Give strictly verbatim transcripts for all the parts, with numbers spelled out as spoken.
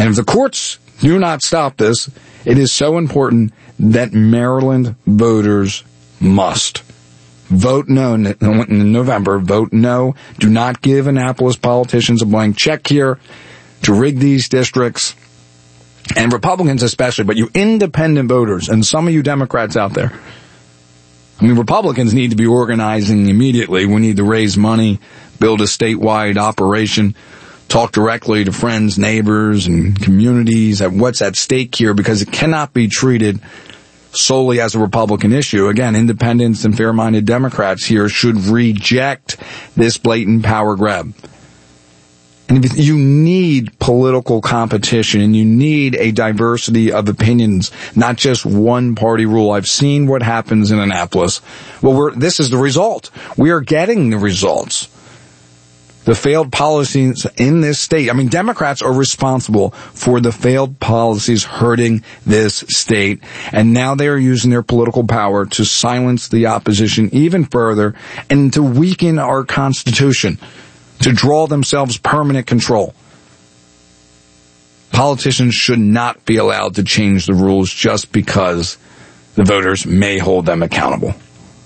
And if the courts do not stop this, it is so important that Maryland voters must vote no in November. Vote no. Do not give Annapolis politicians a blank check here to rig these districts. And Republicans especially, but you independent voters and some of you Democrats out there. I mean, Republicans need to be organizing immediately. We need to raise money, build a statewide operation, talk directly to friends, neighbors, and communities at what's at stake here, because it cannot be treated solely as a Republican issue. Again, independents and fair-minded Democrats here should reject this blatant power grab. And you need political competition, and you need a diversity of opinions, not just one party rule. I've seen what happens in Annapolis. Well, we're, this is the result. We are getting the results. The failed policies in this state. I mean, Democrats are responsible for the failed policies hurting this state. And now they are using their political power to silence the opposition even further and to weaken our Constitution, to draw themselves permanent control. Politicians should not be allowed to change the rules just because the voters may hold them accountable.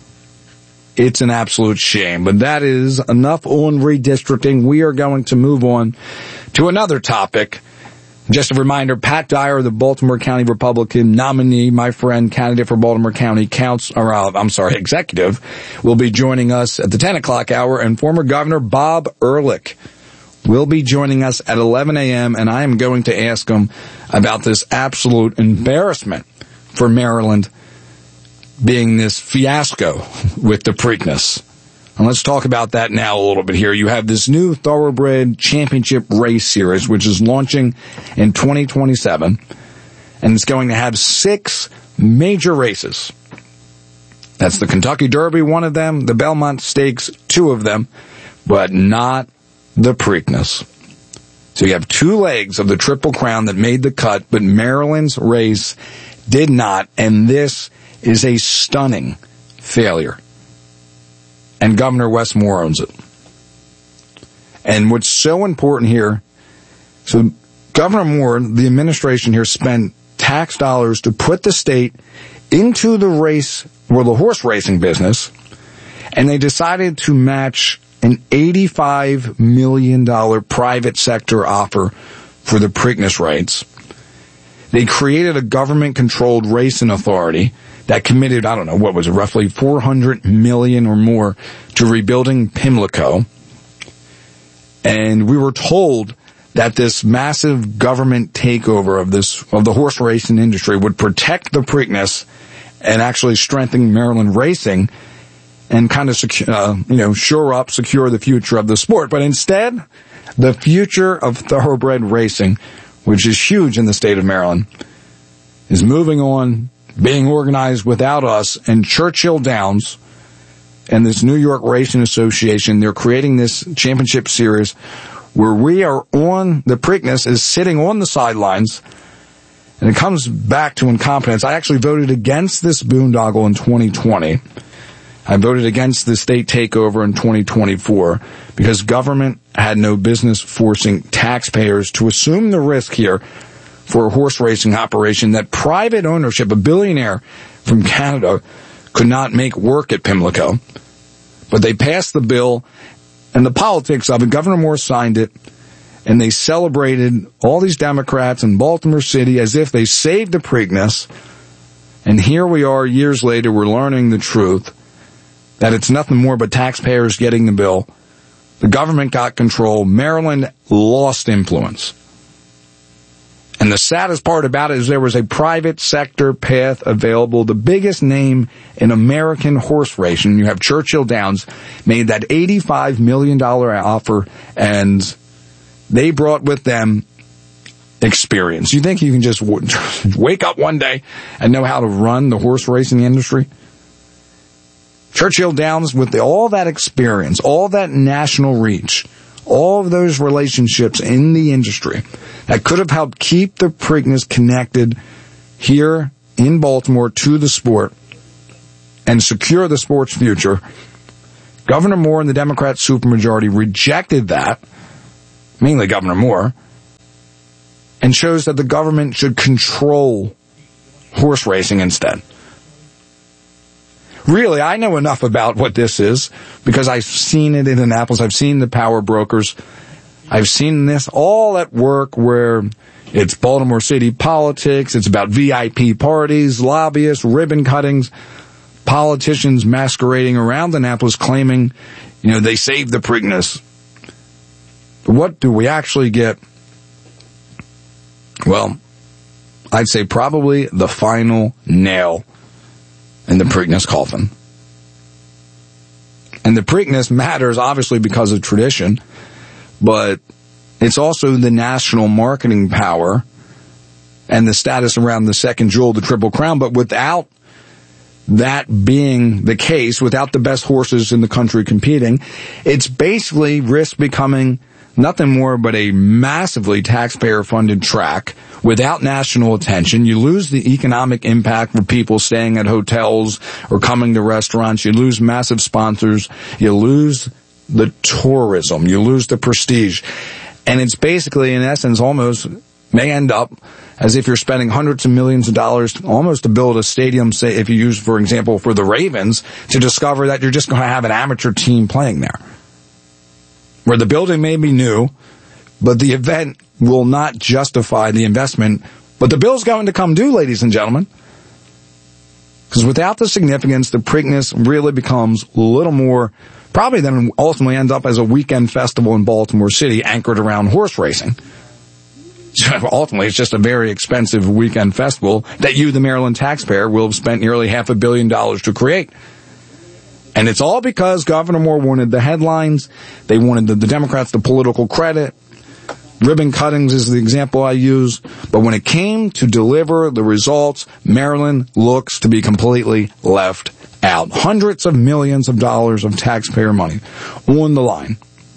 It's an absolute shame. But that is enough on redistricting. We are going to move on to another topic. Just a reminder, Pat Dyer, the Baltimore County Republican nominee, my friend, candidate for Baltimore County Council, or uh, I'm sorry, executive, will be joining us at the ten o'clock hour, and former Governor Bob Ehrlich will be joining us at eleven a.m., and I am going to ask him about this absolute embarrassment for Maryland being this fiasco with the Preakness. And let's talk about that now a little bit here. You have this new Thoroughbred Championship Race Series, which is launching in twenty twenty-seven, and it's going to have six major races. That's the Kentucky Derby, one of them, the Belmont Stakes, two of them, but not the Preakness. So you have two legs of the Triple Crown that made the cut, but Maryland's race did not, and this is a stunning failure. And Governor Wes Moore owns it. And what's so important here, so Governor Moore, the administration here, spent tax dollars to put the state into the race, or the horse racing business, and they decided to match an eighty-five million dollars private sector offer for the Preakness rights. They created a government-controlled racing authority that committed, I don't know, what was it, roughly four hundred million dollars or more to rebuilding Pimlico. And we were told that this massive government takeover of this, of the horse racing industry would protect the Preakness and actually strengthen Maryland racing and kind of, secu- uh, you know, shore up, secure the future of the sport. But instead, the future of thoroughbred racing, which is huge in the state of Maryland, is moving on, being organized without us, and Churchill Downs and this New York Racing Association, they're creating this championship series where we are on, the Preakness is sitting on the sidelines, and it comes back to incompetence. I actually voted against this boondoggle in twenty twenty. I voted against the state takeover in twenty twenty-four because government had no business forcing taxpayers to assume the risk here for a horse racing operation that private ownership, a billionaire from Canada, could not make work at Pimlico. But they passed the bill, and the politics of it, Governor Moore signed it, and they celebrated all these Democrats in Baltimore City as if they saved the Preakness. And here we are years later, we're learning the truth, that it's nothing more but taxpayers getting the bill. The government got control. Maryland lost influence. And the saddest part about it is there was a private sector path available. The biggest name in American horse racing, you have Churchill Downs, made that eighty-five million dollars offer, and they brought with them experience. You think you can just w- wake up one day and know how to run the horse racing industry? Churchill Downs, with the, all that experience, all that national reach, all of those relationships in the industry that could have helped keep the Preakness connected here in Baltimore to the sport and secure the sport's future. Governor Moore and the Democrat supermajority rejected that, mainly Governor Moore, and shows that the government should control horse racing instead. Really, I know enough about what this is because I've seen it in Annapolis. I've seen the power brokers. I've seen this all at work where it's Baltimore City politics. It's about V I P parties, lobbyists, ribbon cuttings, politicians masquerading around Annapolis claiming, you know, they saved the Preakness. But what do we actually get? Well, I'd say probably the final nail in the Preakness coffin. And the Preakness matters obviously because of tradition, but it's also the national marketing power and the status around the second jewel, the Triple Crown. But without that being the case, without the best horses in the country competing, it's basically risk becoming nothing more but a massively taxpayer-funded track without national attention. You lose the economic impact for people staying at hotels or coming to restaurants. You lose massive sponsors. You lose the tourism. You lose the prestige. And it's basically, in essence, almost may end up as if you're spending hundreds of millions of dollars almost to build a stadium, say, if you use, for example, for the Ravens, to discover that you're just going to have an amateur team playing there, where the building may be new, but the event will not justify the investment. But the bill's going to come due, ladies and gentlemen. Because without the significance, the Preakness really becomes a little more, probably then ultimately ends up as a weekend festival in Baltimore City anchored around horse racing. So ultimately, it's just a very expensive weekend festival that you, the Maryland taxpayer, will have spent nearly half a billion dollars to create. And it's all because Governor Moore wanted the headlines. They wanted the, the Democrats the political credit. Ribbon cuttings is the example I use. But when it came to deliver the results, Maryland looks to be completely left out. Hundreds of millions of dollars of taxpayer money on the line.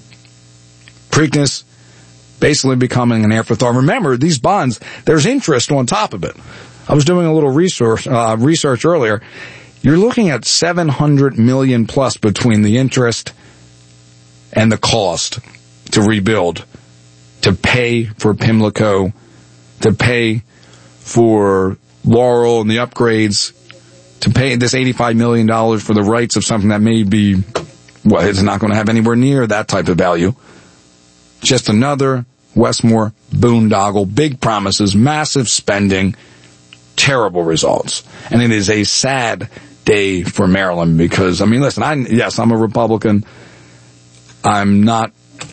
Preakness basically becoming an afterthought. Remember, these bonds, there's interest on top of it. I was doing a little research, uh, research earlier. You're looking at seven hundred million dollars plus between the interest and the cost to rebuild, to pay for Pimlico, to pay for Laurel and the upgrades, to pay this eighty-five million dollars for the rights of something that may be, well, it's not going to have anywhere near that type of value. Just another Westmore boondoggle, big promises, massive spending, terrible results. And it is a sad day for Maryland because, I mean, listen, I, yes, I'm a Republican. I'm not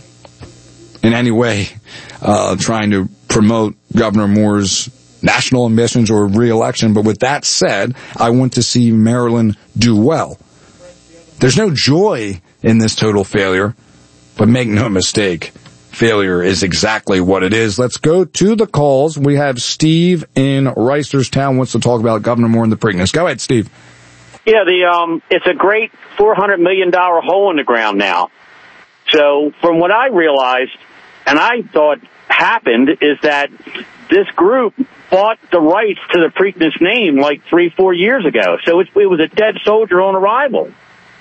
in any way uh, trying to promote Governor Moore's national ambitions or re-election. But with that said, I want to see Maryland do well. There's no joy in this total failure, but make no mistake, failure is exactly what it is. Let's go to the calls. We have Steve in Reisterstown wants to talk about Governor Moore and the Preakness. Go ahead, Steve. Yeah, the um, it's a great four hundred million dollars hole in the ground now. So from what I realized, and I thought happened, is that this group bought the rights to the Preakness name like three, four years ago. So it, it was a dead soldier on arrival.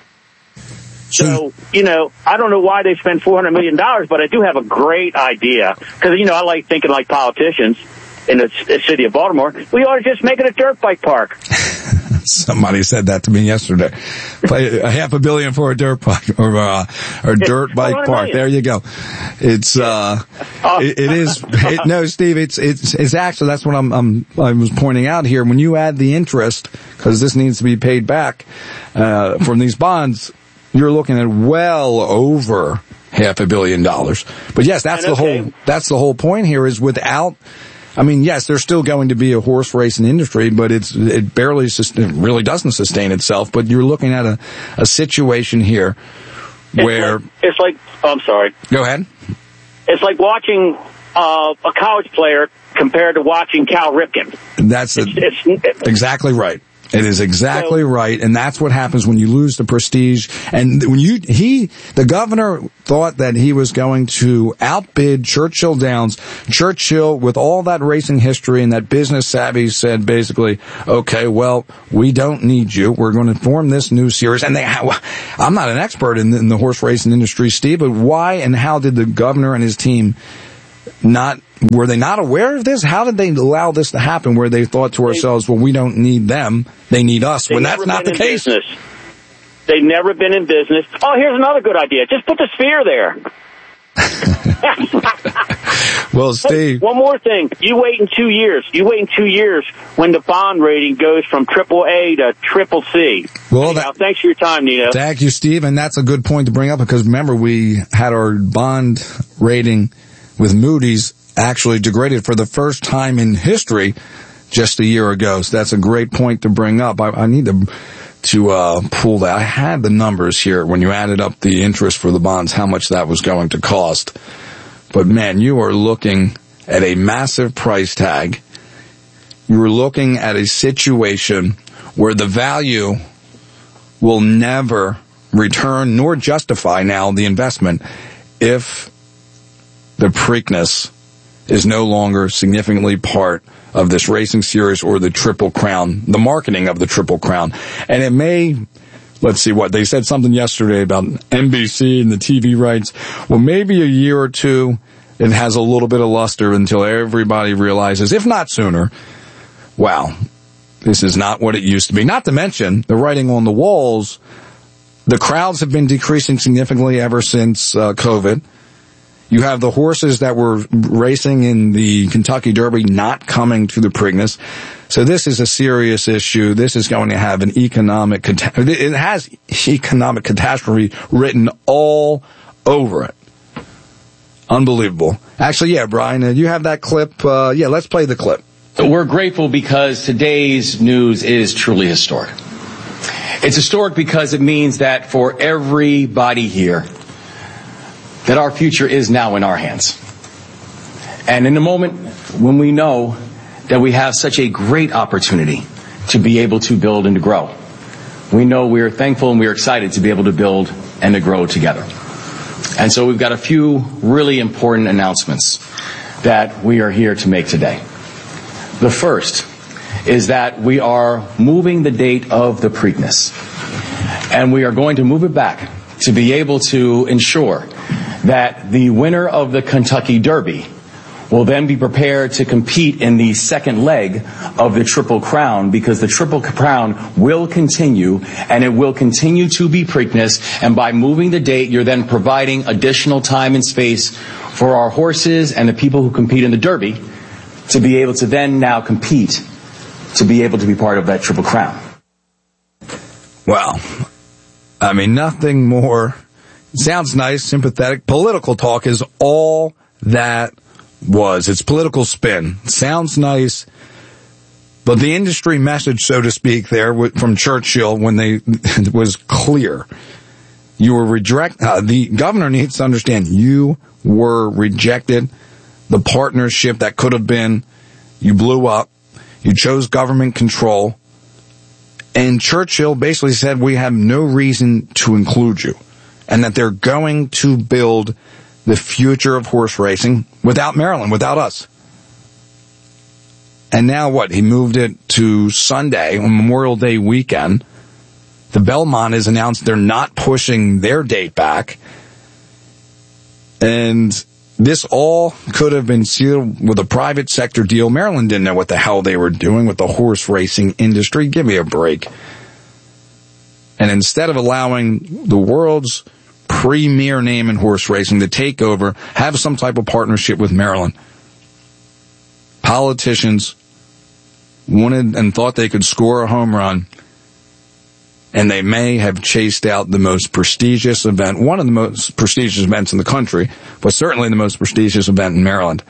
So, you know, I don't know why they spent four hundred million dollars, but I do have a great idea. Because, you know, I like thinking like politicians in the, the city of Baltimore. We ought to just make it a dirt bike park. Somebody said that to me yesterday. Pay a half a billion for a dirt bike or uh, or dirt bike park. There you go. It's uh, oh. it, it is. It, no, Steve. It's it's it's actually that's what I'm, I'm I was pointing out here. When you add the interest, because this needs to be paid back uh, from these bonds, you're looking at well over half a billion dollars. But yes, that's and the okay. whole that's the whole point here. Is without. I mean, yes, there's still going to be a horse racing industry, but it's it barely it really doesn't sustain itself. But you're looking at a, a situation here where it's like, it's like oh, I'm sorry. Go ahead. It's like watching uh, a college player compared to watching Cal Ripken. That's a, it's, it's, exactly right. It is exactly so, right, and that's what happens when you lose the prestige. And when you, he, the governor thought that he was going to outbid Churchill Downs. Churchill, with all that racing history and that business savvy, said basically, okay, well, we don't need you. We're going to form this new series. And they, I'm not an expert in the, in the horse racing industry, Steve, but why and how did the governor and his team not were they not aware of this? How did they allow this to happen where they thought to ourselves, well, we don't need them, they need us, when that's not the case? Business. They've never been in business. Oh, here's another good idea. Just put the sphere there. Well, Steve. Hey, one more thing. You wait in two years. You wait in two years when the bond rating goes from triple A to triple C. Well, Anyhow, that, thanks for your time, Nino. Thank you, Steve. And that's a good point to bring up because remember, we had our bond rating with Moody's actually degraded for the first time in history just a year ago. So that's a great point to bring up. I, I need to to uh pull that. I had the numbers here when you added up the interest for the bonds, how much that was going to cost. But man, you are looking at a massive price tag. You're looking at a situation where the value will never return nor justify now the investment if the Preakness is no longer significantly part of this racing series or the Triple Crown, the marketing of the Triple Crown. And it may, let's see what, they said something yesterday about N B C and the T V rights. Well, maybe a year or two, it has a little bit of luster until everybody realizes, if not sooner, wow, this is not what it used to be. Not to mention the writing on the walls. The crowds have been decreasing significantly ever since uh, COVID. You have the horses that were racing in the Kentucky Derby not coming to the Preakness. So this is a serious issue. This is going to have an economic, it has economic catastrophe written all over it. Unbelievable. Actually, yeah, Brian, uh, you have that clip. Uh, yeah, let's play the clip. We're grateful because today's news is truly historic. It's historic because it means that for everybody here, that our future is now in our hands. And in a moment when we know that we have such a great opportunity to be able to build and to grow, we know we're thankful and we're excited to be able to build and to grow together. And so we've got a few really important announcements that we are here to make today. The first is that we are moving the date of the Preakness, and we are going to move it back to be able to ensure that the winner of the Kentucky Derby will then be prepared to compete in the second leg of the Triple Crown, because the Triple Crown will continue, and it will continue to be Preakness. And by moving the date, you're then providing additional time and space for our horses and the people who compete in the Derby to be able to then now compete, to be able to be part of that Triple Crown. Well, I mean, nothing more. Sounds nice, sympathetic. Political talk is all that was. It's political spin. Sounds nice. But the industry message, so to speak, there from Churchill when they was clear. You were reject. Uh, the governor needs to understand you were rejected. The partnership that could have been, you blew up. You chose government control. And Churchill basically said we have no reason to include you, and that they're going to build the future of horse racing without Maryland, without us. And now what? He moved it to Sunday on Memorial Day weekend. The Belmont has announced they're not pushing their date back. And this all could have been sealed with a private sector deal. Maryland didn't know what the hell they were doing with the horse racing industry. Give me a break. And instead of allowing the world's premier name in horse racing to take over, have some type of partnership with Maryland, politicians wanted and thought they could score a home run, and they may have chased out the most prestigious event, one of the most prestigious events in the country, but certainly the most prestigious event in Maryland.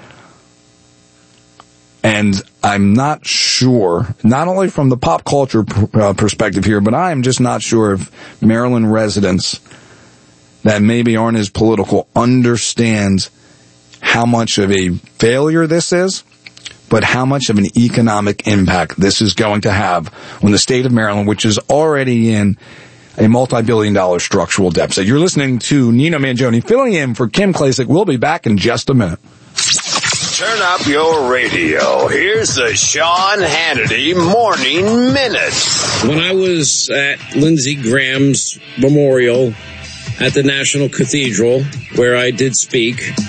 And I'm not sure, not only from the pop culture uh, perspective here, but I am just not sure if Maryland residents that maybe aren't as political understand how much of a failure this is, but how much of an economic impact this is going to have on the state of Maryland, which is already in a multi-billion dollar structural deficit. You're listening to Nino Mangione filling in for Kim Klacik. We'll be back in just a minute. Turn up your radio. Here's the Sean Hannity Morning Minute. When I was at Lindsey Graham's memorial at the National Cathedral, where I did speak,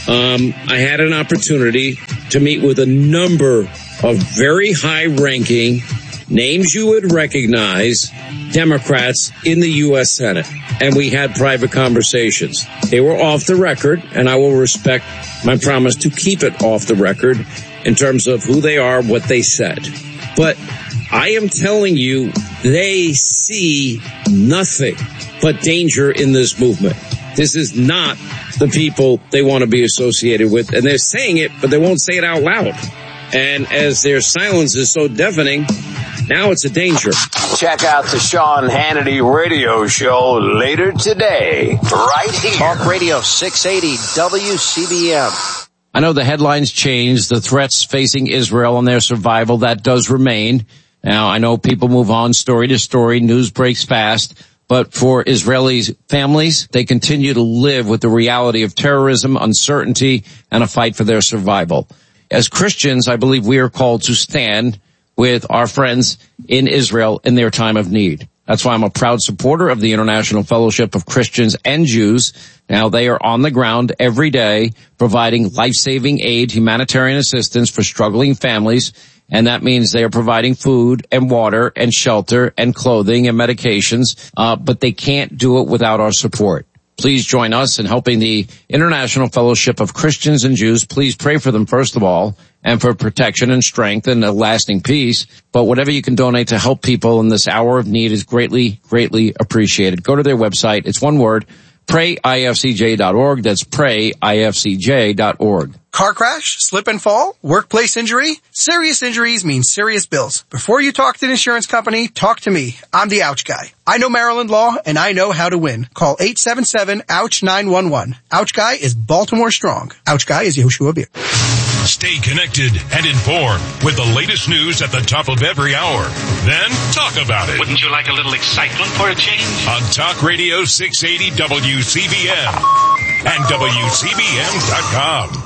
um, I had an opportunity to meet with a number of very high-ranking, names you would recognize, Democrats in the U S Senate. And we had private conversations. They were off the record, and I will respect my promise to keep it off the record in terms of who they are, what they said. But I am telling you, they see nothing but danger in this movement. This is not the people they want to be associated with. And they're saying it, but they won't say it out loud. And as their silence is so deafening, now it's a danger. Check out the Sean Hannity radio show later today, right here. Talk Radio six eighty W C B M. I know the headlines changed, the threats facing Israel and their survival, that does remain. Now, I know people move on story to story, news breaks fast, but for Israelis' families, they continue to live with the reality of terrorism, uncertainty, and a fight for their survival. As Christians, I believe we are called to stand with our friends in Israel in their time of need. That's why I'm a proud supporter of the International Fellowship of Christians and Jews. Now, they are on the ground every day providing life-saving aid, humanitarian assistance for struggling families, and that means they are providing food and water and shelter and clothing and medications, uh, but they can't do it without our support. Please join us in helping the International Fellowship of Christians and Jews. Please pray for them, first of all, and for protection and strength and a lasting peace. But whatever you can donate to help people in this hour of need is greatly, greatly appreciated. Go to their website. It's one word, pray I F C J dot org. That's pray I F C J dot org. Car crash, slip and fall, workplace injury. Serious injuries mean serious bills. Before you talk to an insurance company, talk to me. I'm the Ouch Guy. I know Maryland law, and I know how to win. Call eight seven seven, ouch nine one one. Ouch Guy is Baltimore strong. Ouch Guy is Yehoshua Beer. Stay connected and informed with the latest news at the top of every hour. Then talk about it. Wouldn't you like a little excitement for a change? On Talk Radio six eighty W C B M and W C B M dot com.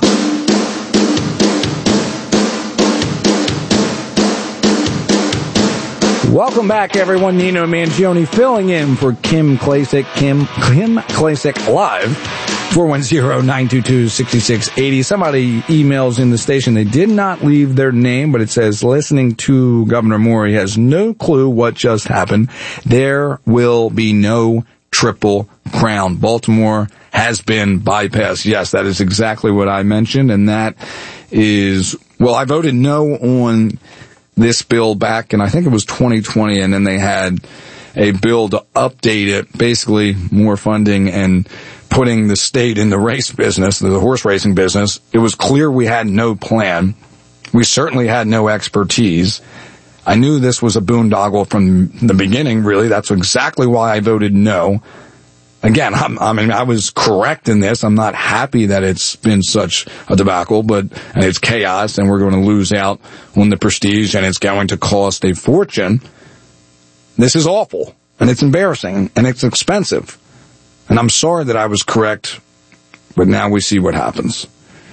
Welcome back, everyone. Nino Mangione filling in for Kim Klacik. Kim, Kim Klacik live. four one zero, nine two two, six six eight zero. Somebody emails in the station. They did not leave their name, but it says, listening to Governor Moore, he has no clue what just happened. There will be no triple crown. Baltimore has been bypassed. Yes, that is exactly what I mentioned. And that is, well, I voted no on this bill back in, I think it was twenty twenty, and then they had a bill to update it, basically more funding and putting the state in the race business, the horse racing business. It was clear we had no plan. We certainly had no expertise. I knew this was a boondoggle from the beginning, really. That's exactly why I voted no. Again, I'm, I mean, I was correct in this. I'm not happy that it's been such a debacle, but and it's chaos, and we're going to lose out on the prestige, and it's going to cost a fortune. This is awful, and it's embarrassing, and it's expensive. And I'm sorry that I was correct, but now we see what happens.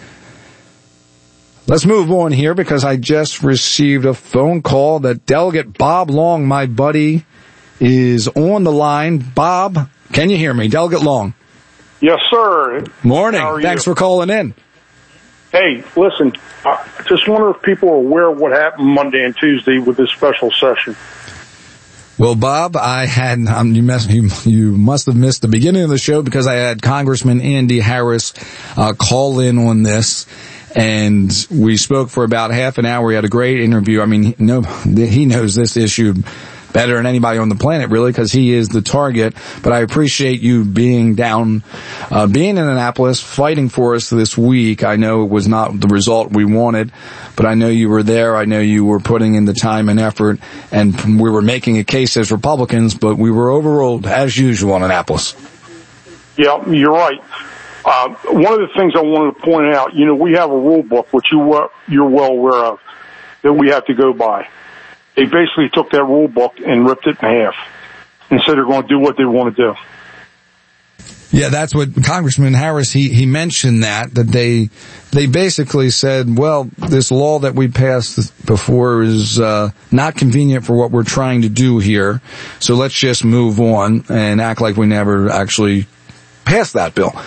Let's move on here, because I just received a phone call that Delegate Bob Long, my buddy, is on the line. Bob, can you hear me? Delegate Long. Yes, sir. Morning. How are Thanks you? for calling in. Hey, listen, I just wonder if people are aware of what happened Monday and Tuesday with this special session. Well, Bob, I had, um, you, mess, you, you must have missed the beginning of the show, because I had Congressman Andy Harris uh, call in on this, and we spoke for about half an hour. We had a great interview. I mean, no, he knows this issue better than anybody on the planet, really, because he is the target. But I appreciate you being down, uh, being in Annapolis, fighting for us this week. I know it was not the result we wanted, but I know you were there. I know you were putting in the time and effort, and we were making a case as Republicans, but we were overruled, as usual, in Annapolis. Yeah, you're right. Uh, one of the things I wanted to point out, you know, we have a rule book, which you, uh, you're well aware of, that we have to go by. They basically took that rule book and ripped it in half and said they're going to do what they want to do. Yeah, that's what Congressman Harris, he, he mentioned that, that they, they basically said, well, this law that we passed before is, uh, not convenient for what we're trying to do here. So let's just move on and act like we never actually passed that bill.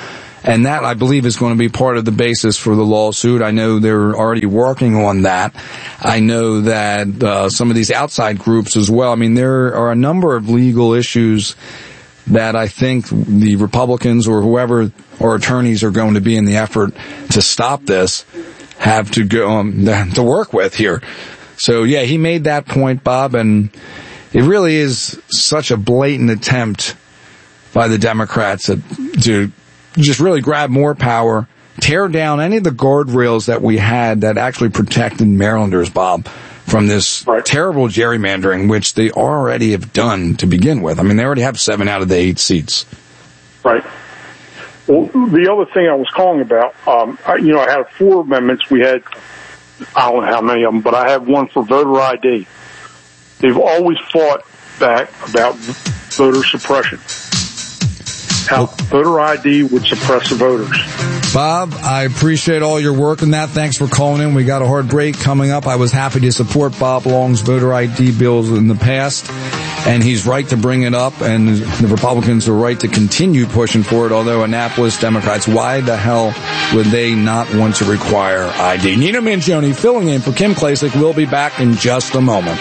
And that, I believe, is going to be part of the basis for the lawsuit. I know they're already working on that. I know that uh, some of these outside groups as well. I mean, there are a number of legal issues that I think the Republicans or whoever or attorneys are going to be in the effort to stop this have to go um, to work with here. So, yeah, he made that point, Bob, and it really is such a blatant attempt by the Democrats to, to just really grab more power, tear down any of the guardrails that we had that actually protected Marylanders, Bob, from this right. terrible gerrymandering, which they already have done to begin with. I mean, they already have seven out of the eight seats. Right. Well, the other thing I was calling about, um, I, you know, I had four amendments. We had, I don't know how many of them, but I have one for voter I D. They've always fought back about voter suppression. How voter I D would suppress the voters. Bob, I appreciate all your work on that. Thanks for calling in. We got a hard break coming up. I was happy to support Bob Long's voter I D bills in the past, and he's right to bring it up, and the Republicans are right to continue pushing for it, although Annapolis Democrats, why the hell would they not want to require I D? Nina Mangione filling in for Kim Klacik. We'll be back in just a moment.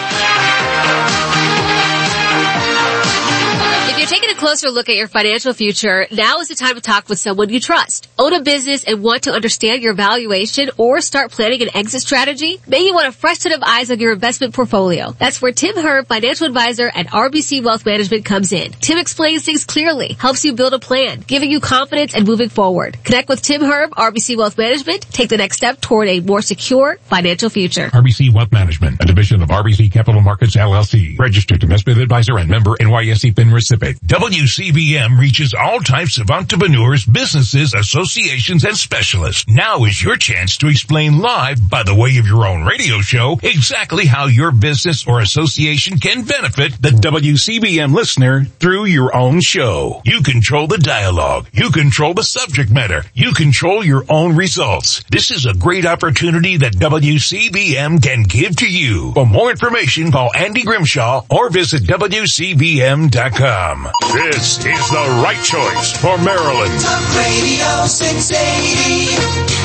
Closer look at your financial future, now is the time to talk with someone you trust. Own a business and want to understand your valuation or start planning an exit strategy? Maybe you want a fresh set of eyes on your investment portfolio. That's where Tim Herb, financial advisor at R B C Wealth Management, comes in. Tim explains things clearly, helps you build a plan, giving you confidence and moving forward. Connect with Tim Herb, R B C Wealth Management. Take the next step toward a more secure financial future. R B C Wealth Management, a division of R B C Capital Markets, L L C. Registered investment advisor and member N Y S E FINRA S I P C. W C B M reaches all types of entrepreneurs, businesses, associations, and specialists. Now is your chance to explain live, by the way of your own radio show, exactly how your business or association can benefit the W C B M listener through your own show. You control the dialogue. You control the subject matter. You control your own results. This is a great opportunity that W C B M can give to you. For more information, call Andy Grimshaw or visit W C B M dot com. This is the right choice for Maryland. Talk Radio six eighty,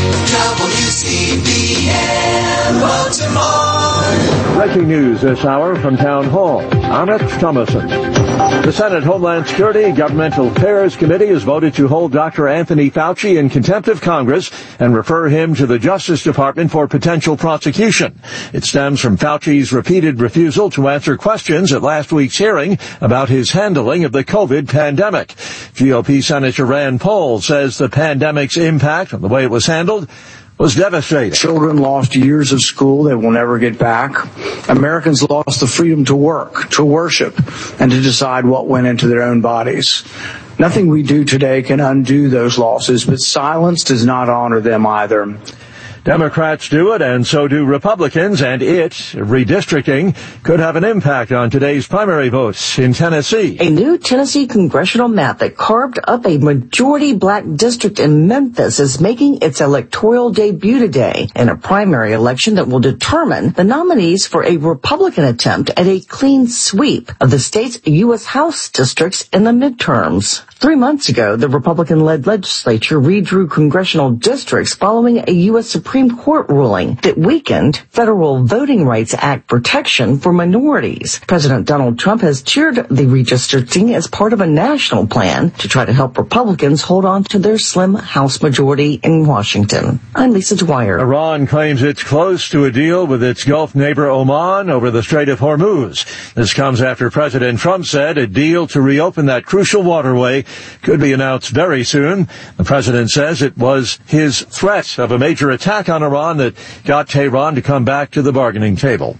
W C B M, Baltimore. Breaking news this hour from Town Hall. Amit Thomason. The Senate Homeland Security and Governmental Affairs Committee has voted to hold Doctor Anthony Fauci in contempt of Congress and refer him to the Justice Department for potential prosecution. It stems from Fauci's repeated refusal to answer questions at last week's hearing about his handling of the COVID pandemic. G O P Senator Rand Paul says the pandemic's impact on the way it was handled was devastating. Children lost years of school they will never get back. Americans lost the freedom to work, to worship, and to decide what went into their own bodies. Nothing we do today can undo those losses, but silence does not honor them either. Democrats do it, and so do Republicans, and it, redistricting, could have an impact on today's primary votes in Tennessee. A new Tennessee congressional map that carved up a majority black district in Memphis is making its electoral debut today in a primary election that will determine the nominees for a Republican attempt at a clean sweep of the state's U S House districts in the midterms. Three months ago, the Republican-led legislature redrew congressional districts following a U S Supreme Court ruling that weakened Federal Voting Rights Act protection for minorities. President Donald Trump has cheered the redistricting as part of a national plan to try to help Republicans hold on to their slim House majority in Washington. I'm Lisa Dwyer. Iran claims it's close to a deal with its Gulf neighbor Oman over the Strait of Hormuz. This comes after President Trump said a deal to reopen that crucial waterway could be announced very soon. The president says it was his threat of a major attack on Iran that got Tehran to come back to the bargaining table.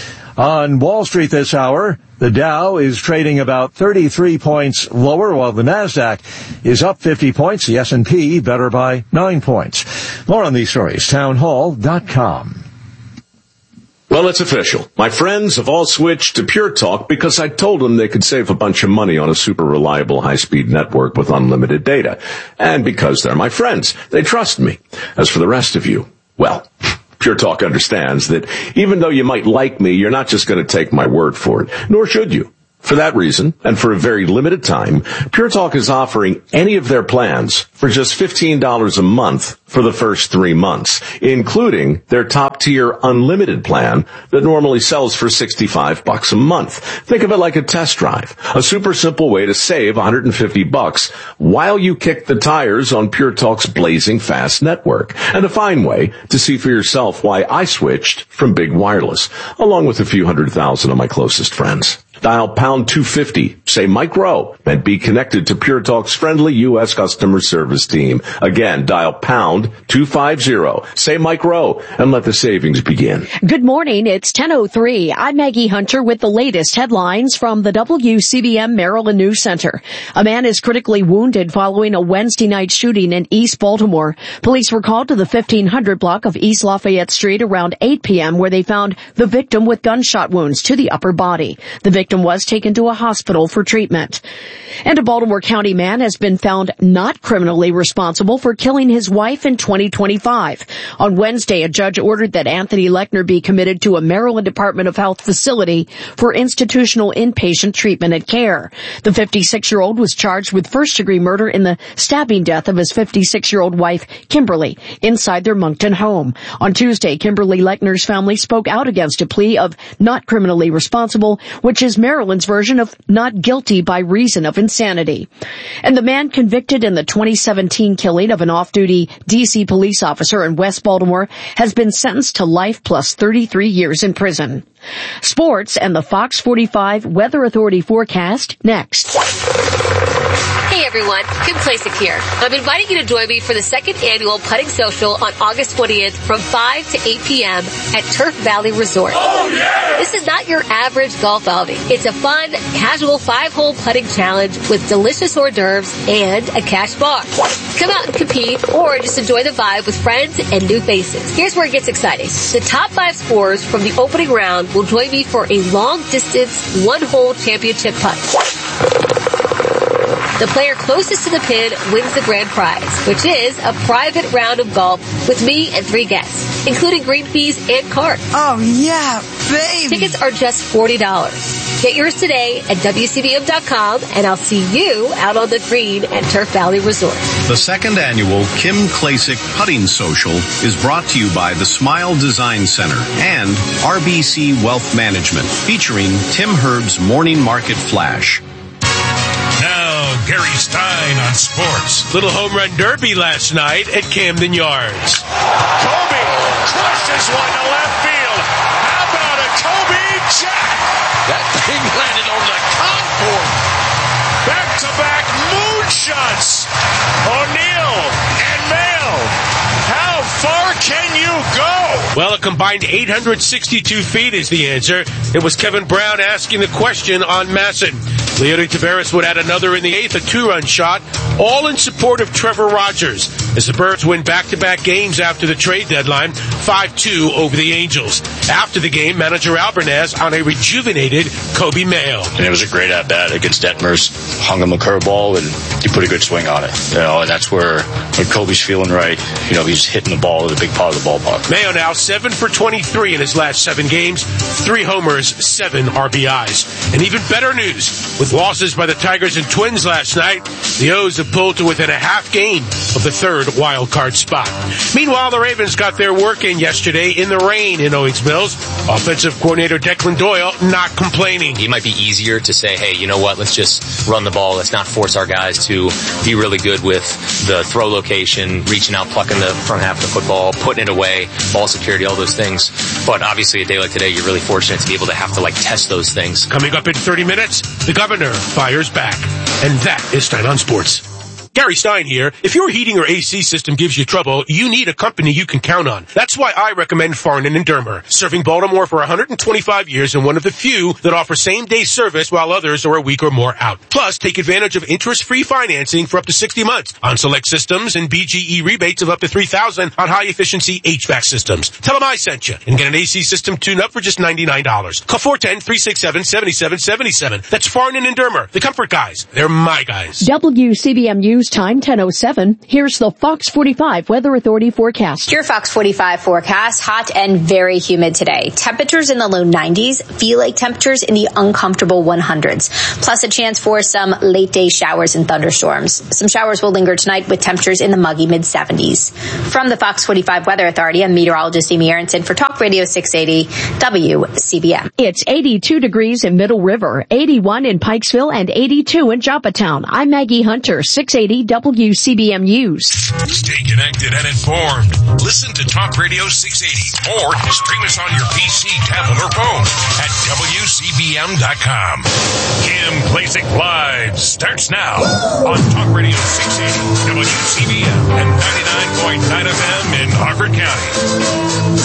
On Wall Street this hour, the Dow is trading about thirty-three points lower, while the Nasdaq is up fifty points. The S and P better by nine points. More on these stories, town hall dot com. Well, it's official. My friends have all switched to Pure Talk because I told them they could save a bunch of money on a super reliable high-speed network with unlimited data. And because they're my friends, they trust me. As for the rest of you, well, Pure Talk understands that even though you might like me, you're not just going to take my word for it, nor should you. For that reason, and for a very limited time, Pure Talk is offering any of their plans for just fifteen dollars a month for the first three months, including their top-tier unlimited plan that normally sells for sixty-five bucks a month. Think of it like a test drive, a super simple way to save one hundred fifty bucks while you kick the tires on Pure Talk's blazing fast network, and a fine way to see for yourself why I switched from Big Wireless, along with a few hundred thousand of my closest friends. Dial pound two fifty, say Mike Rowe, and be connected to Pure Talk's friendly U S customer service team. Again, dial pound two fifty, say Mike Rowe, and let the savings begin. Good morning, it's ten oh three. I'm Maggie Hunter with the latest headlines from the W C B M Maryland News Center. A man is critically wounded following a Wednesday night shooting in East Baltimore. Police were called to the fifteen hundred block of East Lafayette Street around eight p.m. where they found the victim with gunshot wounds to the upper body. The victim was taken to a hospital for treatment. And a Baltimore County man has been found not criminally responsible for killing his wife in twenty twenty-five. On Wednesday, a judge ordered that Anthony Lechner be committed to a Maryland Department of Health facility for institutional inpatient treatment and care. The fifty-six-year-old was charged with first-degree murder in the stabbing death of his fifty-six-year-old wife, Kimberly, inside their Moncton home. On Tuesday, Kimberly Lechner's family spoke out against a plea of not criminally responsible, which is Maryland's version of not guilty by reason of insanity. And the man convicted in the twenty seventeen killing of an off-duty D C police officer in West Baltimore has been sentenced to life plus thirty-three years in prison. Sports and the Fox forty-five Weather Authority forecast next. Hey everyone, Kim Klasick here. I'm inviting you to join me for the second annual Putting Social on August twentieth from five to eight p.m. at Turf Valley Resort. Oh, yeah! This is not your average golf outing. It's a fun, casual five-hole putting challenge with delicious hors d'oeuvres and a cash bar. Come out and compete or just enjoy the vibe with friends and new faces. Here's where it gets exciting. The top five scorers from the opening round will join me for a long-distance, one-hole championship putt. The player closest to the pin wins the grand prize, which is a private round of golf with me and three guests, including green fees and cards. Oh, yeah, baby. Tickets are just forty dollars. Get yours today at W C B M dot com, and I'll see you out on the green at Turf Valley Resort. The second annual Kim Klasick Putting Social is brought to you by the Smile Design Center and R B C Wealth Management, featuring Tim Herb's Morning Market Flash. Now, Gary Stein on sports. Little home run derby last night at Camden Yards. Kobe crushes one to left field. How about a Kobe Jack? That thing landed on the concourse. Back-to-back moonshots. O'Neal and Mail. How far can you go? Well, a combined eight hundred sixty-two feet is the answer. It was Kevin Brown asking the question on Masson. Leody Taveras would add another in the eighth, a two-run shot, all in support of Trevor Rogers, as the Birds win back-to-back games after the trade deadline, five two over the Angels. After the game, manager Albernaz on a rejuvenated Kobe Mayo. And it was a great at-bat against Detmers. Hung him a curveball, and he put a good swing on it. You know, and that's where, when Kobe's feeling right, you know, he's hitting the ball with a big part of the ballpark. Mayo now seven for twenty-three in his last seven games, three homers, seven R B Is. And even better news, with losses by the Tigers and Twins last night, the O's have pulled to within a half game of the third wild card spot. Meanwhile, the Ravens got their work in yesterday in the rain in Owings Mills. Offensive coordinator Declan Doyle not complaining. It might be easier to say, hey, you know what, let's just run the ball. Let's not force our guys to be really good with the throw location, reaching out, plucking the front half of the football, putting it away, ball security, all those things. But obviously a day like today, you're really fortunate to be able to have to like test those things. Coming up in thirty minutes, the governor fires back. And that is Stein on Sports. Gary Stein here. If your heating or A C system gives you trouble, you need a company you can count on. That's why I recommend Farnan and Dermer, serving Baltimore for one hundred twenty-five years and one of the few that offer same-day service while others are a week or more out. Plus, take advantage of interest-free financing for up to sixty months on select systems and B G E rebates of up to three thousand dollars on high-efficiency H V A C systems. Tell them I sent you and get an A C system tune-up for just ninety-nine dollars. Call four one zero, three six seven, seven seven seven seven. That's Farnan and Dermer, the comfort guys. They're my guys. W C B M News This time, ten oh seven, here's the Fox forty-five Weather Authority forecast. Your Fox forty-five forecast, hot and very humid today. Temperatures in the low nineties, feel like temperatures in the uncomfortable hundreds. Plus a chance for some late day showers and thunderstorms. Some showers will linger tonight with temperatures in the muggy mid seventies. From the Fox forty-five Weather Authority, I'm meteorologist Amy Aronson for Talk Radio six eighty W C B M. It's eighty-two degrees in Middle River, eighty-one in Pikesville, and eighty-two in Joppatown. I'm Maggie Hunter, six eighty W C B M News. Stay connected and informed. Listen to Talk Radio six eighty or stream us on your P C, tablet, or phone at W C B M dot com. Kim Klacik Live starts now on Talk Radio six eighty W C B M and ninety-nine point nine F M in Harford County.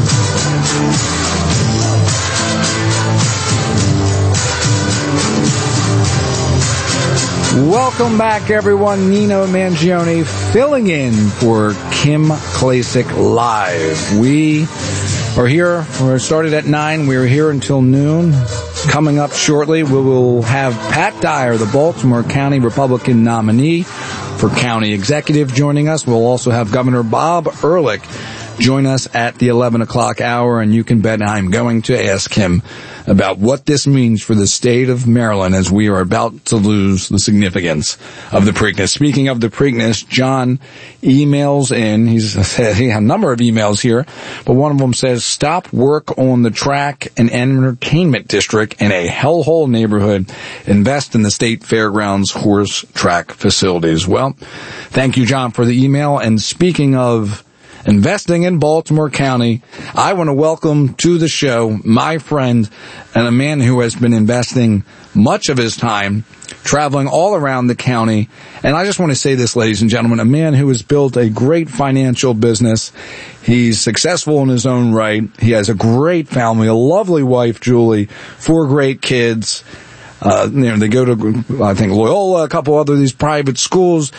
Welcome back, everyone. Nino Mangione filling in for Kim Klacik Live. We are here. We started at nine. We are here until noon. Coming up shortly, we will have Pat Dyer, the Baltimore County Republican nominee for county executive, joining us. We'll also have Governor Bob Ehrlich join us at the eleven o'clock hour, and you can bet I'm going to ask him about what this means for the state of Maryland as we are about to lose the significance of the Preakness. Speaking of the Preakness, John emails in. He's he had a number of emails here, but one of them says, stop work on the track and entertainment district in a hellhole neighborhood. Invest in the state fairgrounds horse track facilities. Well, thank you, John, for the email. And speaking of investing in Baltimore County, I want to welcome to the show my friend and a man who has been investing much of his time traveling all around the county. And I just want to say this, ladies and gentlemen, a man who has built a great financial business. He's successful in his own right. He has a great family, a lovely wife, Julie, four great kids. Uh, you know, they go to, I think, Loyola, a couple other of these private schools.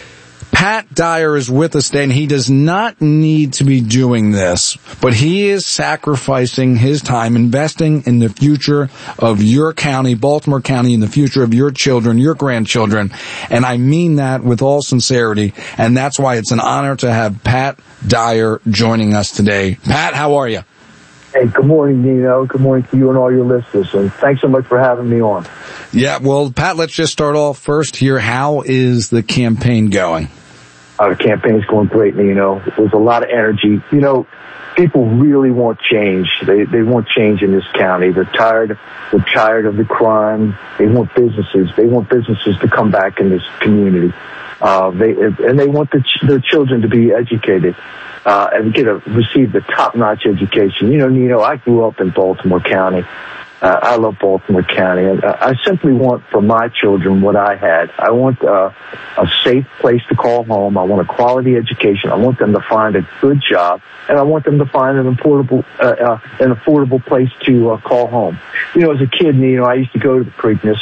Pat Dyer is with us today, and he does not need to be doing this, but he is sacrificing his time, investing in the future of your county, Baltimore County, in the future of your children, your grandchildren, and I mean that with all sincerity, and that's why it's an honor to have Pat Dyer joining us today. Pat, how are you? Hey, good morning, Nino. Good morning to you and all your listeners, and thanks so much for having me on. Yeah, well, Pat, let's just start off first here. How is the campaign going? Uh, the campaign's going great, you know. There's a lot of energy. You know, people really want change. They they want change in this county. They're tired. They're tired of the crime. They want businesses. They want businesses to come back in this community. Uh, they and they want the ch- their children to be educated uh, and get a receive the top-notch education. You know, Nino, I grew up in Baltimore County. Uh, I love Baltimore County, and uh, I simply want for my children what I had. I want uh, a safe place to call home. I want a quality education. I want them to find a good job, and I want them to find an affordable, uh, uh, an affordable place to uh, call home. You know, as a kid, you know, I used to go to the Preakness,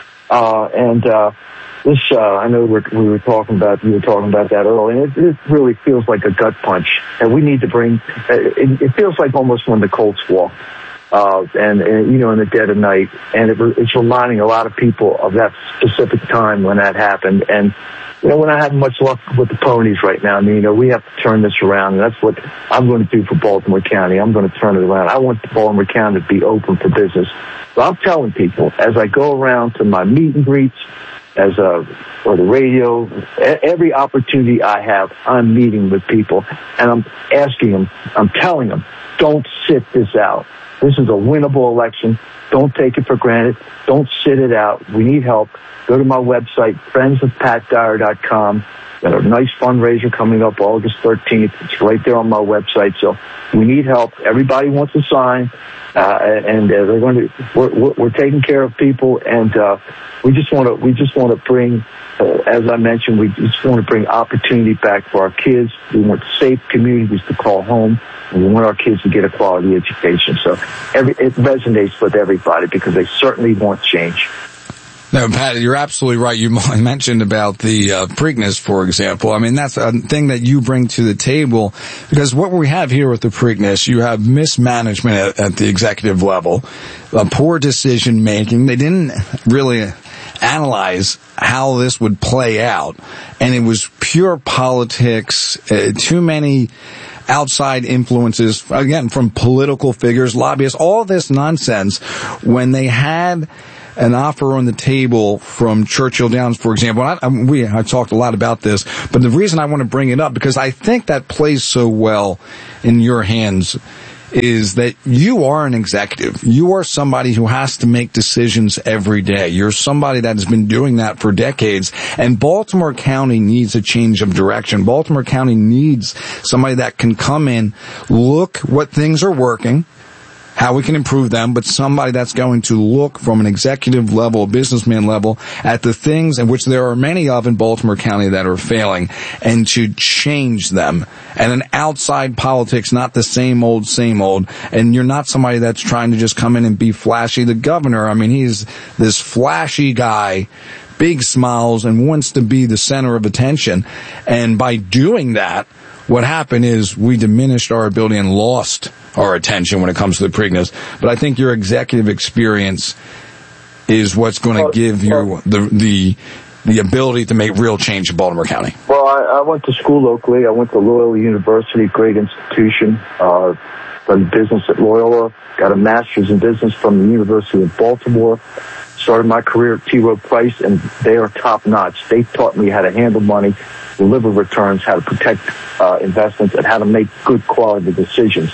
uh, and uh, this, uh, I know we're, we were talking about, you were talking about that earlier, and it, it really feels like a gut punch, and we need to bring. Uh, it, it feels like almost when the Colts walked. Uh, and, and, you know, in the dead of night. And it, it's reminding a lot of people of that specific time when that happened. And, you know, we're not having much luck with the ponies right now. I mean, you know, we have to turn this around. And that's what I'm going to do for Baltimore County. I'm going to turn it around. I want Baltimore County to be open for business. So I'm telling people, as I go around to my meet and greets, as a, or the radio, every opportunity I have, I'm meeting with people. And I'm asking them, I'm telling them, don't sit this out. This is a winnable election. Don't take it for granted. Don't sit it out. We need help. Go to my website, friends of pat dyer dot com. Got a nice fundraiser coming up August thirteenth. It's right there on my website. So we need help. Everybody wants to sign, uh, and uh, they're going to. We're, we're taking care of people, and uh, we just want to. We just want to bring, uh, as I mentioned, we just want to bring opportunity back for our kids. We want safe communities to call home. We want our kids to get a quality education. So every, it resonates with everybody because they certainly want change. No, Pat, you're absolutely right. You mentioned about the uh, Preakness, for example. I mean, that's a thing that you bring to the table because what we have here with the Preakness, you have mismanagement at, at the executive level, uh, poor decision making. They didn't really analyze how this would play out, and it was pure politics, uh, too many outside influences, again, from political figures, lobbyists, all this nonsense, when they had an offer on the table from Churchill Downs, for example. I, I, we I talked a lot about this, but the reason I want to bring it up, because I think that plays so well in your hands, is that you are an executive. You are somebody who has to make decisions every day. You're somebody that has been doing that for decades. And Baltimore County needs a change of direction. Baltimore County needs somebody that can come in, look what things are working, how we can improve them, but somebody that's going to look from an executive level, businessman level, at the things in which there are many of in Baltimore County that are failing, and to change them. And an outside politics, not the same old, same old. And you're not somebody that's trying to just come in and be flashy. The governor, I mean, he's this flashy guy, big smiles, and wants to be the center of attention. And by doing that, what happened is we diminished our ability and lost our attention when it comes to the Preakness. But I think your executive experience is what's going to give you the the the ability to make real change in Baltimore County. Well, I, I went to school locally. I went to Loyola University, great institution. Uh, done business at Loyola. Got a master's in business from the University of Baltimore. Started my career at T. Rowe Price, and they are top notch. They taught me how to handle money, deliver returns, how to protect uh, investments, and how to make good quality decisions.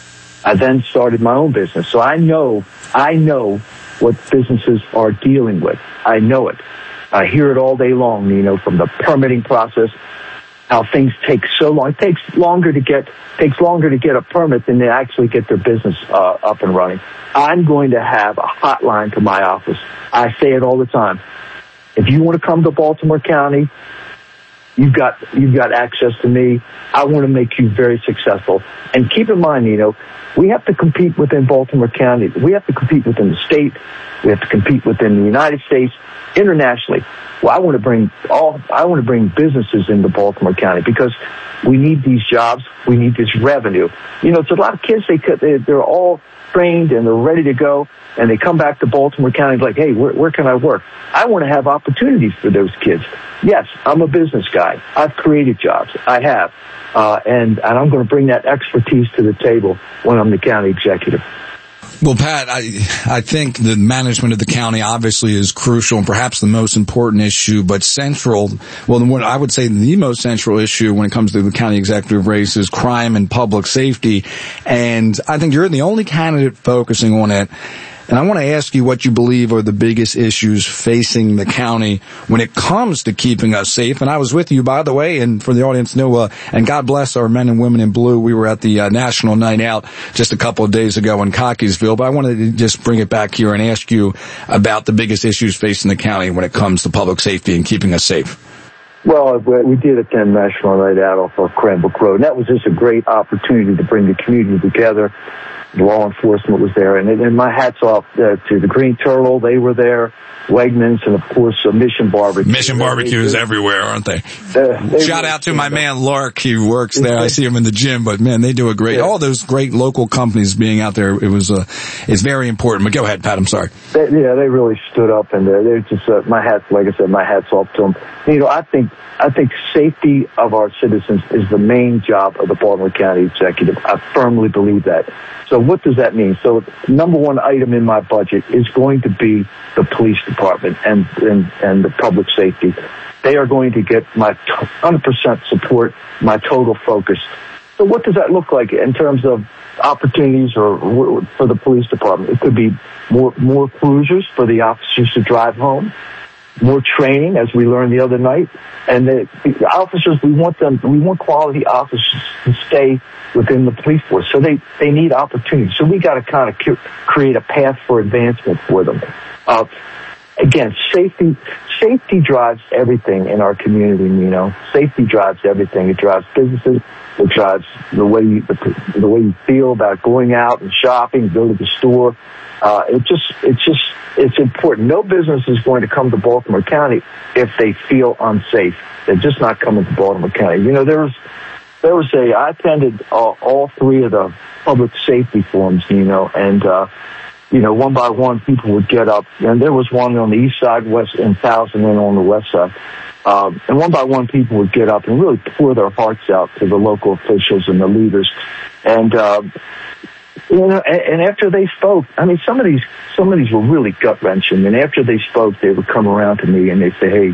I then started my own business. So I know, I know what businesses are dealing with. I know it. I hear it all day long, you know, from the permitting process, how things take so long. It takes longer to get, takes longer to get a permit than to actually get their business uh, up and running. I'm going to have a hotline to my office. I say it all the time. If you want to come to Baltimore County, You've got, you've got access to me. I want to make you very successful. And keep in mind, you know, we have to compete within Baltimore County. We have to compete within the state. We have to compete within the United States, internationally. Well, I want to bring all, I want to bring businesses into Baltimore County because we need these jobs. We need this revenue. You know, it's a lot of kids, they, they're all trained and they're ready to go, and they come back to Baltimore County like, hey, where, where can I work? I want to have opportunities for those kids. Yes, I'm a business guy. I've created jobs. I have. Uh, and, and I'm going to bring that expertise to the table when I'm the county executive. Well, Pat, I I think the management of the county obviously is crucial and perhaps the most important issue, but central, well, what I would say the most central issue when it comes to the county executive race is crime and public safety. And I think you're the only candidate focusing on it. And I want to ask you what you believe are the biggest issues facing the county when it comes to keeping us safe. And I was with you, by the way, and for the audience, know, uh, and God bless our men and women in blue. We were at the uh, National Night Out just a couple of days ago in Cockeysville. But I wanted to just bring it back here and ask you about the biggest issues facing the county when it comes to public safety and keeping us safe. Well, we did attend National Night Out off of Cranbrook Road. And that was just a great opportunity to bring the community together. Law enforcement was there, and, and my hat's off uh, to the Green Turtle. They were there, Wegmans, and of course uh, Mission Barbecue. Mission Barbecue is everywhere, aren't they? Uh, they Shout out to my man Lark. He works there. I see him in the gym, but man, they do a great. Yeah. All those great local companies being out there, it was uh, it's very important. But go ahead, Pat. I'm sorry. They, yeah, they really stood up, and uh, they're just uh, my hats. Like I said, my hats off to them. You know, I think I think safety of our citizens is the main job of the Baltimore County Executive. I firmly believe that. So what does that mean? So number one item in my budget is going to be the police department and, and, and the public safety. They are going to get my one hundred percent support, my total focus. So what does that look like in terms of opportunities or for the police department? It could be more, more cruisers for the officers to drive home, more training, as we learned the other night. And the, the officers, we want them, we want quality officers to stay within the police force. So they, they need opportunities. So we got to kind of create a path for advancement for them. Uh, again, safety, safety drives everything in our community, you know. Safety drives everything. It drives businesses. It drives the way you, the, the way you feel about going out and shopping, go to the store. Uh, it just, it's just, it's important. No business is going to come to Baltimore County if they feel unsafe. They're just not coming to Baltimore County. You know, there was, there was a, I attended all, all three of the public safety forums, you know, and, uh, you know, one by one, people would get up, and there was one on the east side, west, and thousand and on the west side. Um, and one by one, people would get up and really pour their hearts out to the local officials and the leaders. And, uh, you know, and, and after they spoke, I mean, some of these, some of these were really gut wrenching. And after they spoke, they would come around to me and they say, "Hey,